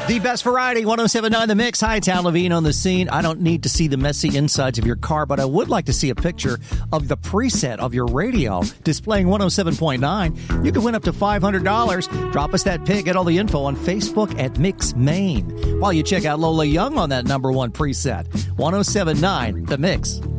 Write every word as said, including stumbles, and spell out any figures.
The best variety, one oh seven point nine The Mix. Hi, Tal Levine on the scene. I don't need to see the messy insides of your car, but I would like to see a picture of the preset of your radio displaying one oh seven point nine. You can win up to five hundred dollars. Drop us that pic. Get all the info on Facebook at Mix Maine. While you check out Lola Young on that number one preset, one oh seven point nine The Mix.